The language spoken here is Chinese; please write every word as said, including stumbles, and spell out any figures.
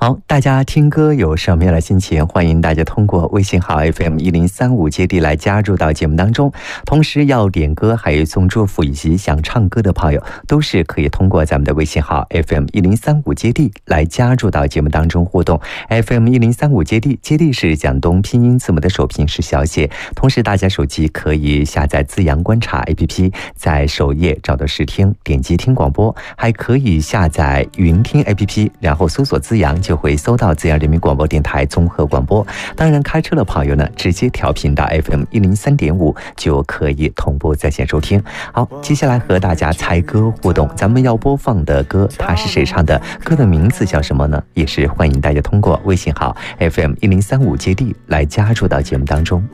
好，大家听歌有什么样的心情？欢迎大家通过微信号 F M 一零三五接地来加入到节目当中。同时要点歌，还有送祝福以及想唱歌的朋友，都是可以通过咱们的微信号 F M 一零三五接地来加入到节目当中互动。F M 一零三五接地，接地是广东拼音字母的首拼是小写。同时，大家手机可以下载资阳观察 A P P， 在首页找到试听，点击听广播，还可以下载云听 A P P， 然后搜索资阳，就会搜到资阳人民广播电台综合广播。当然，开车的朋友呢，直接调频到 F M 一零三点五，就可以同步在线收听。好，接下来和大家猜歌互动，咱们要播放的歌，它是谁唱的？歌的名字叫什么呢？也是欢迎大家通过微信号 F M 一零三五接地来加入到节目当中。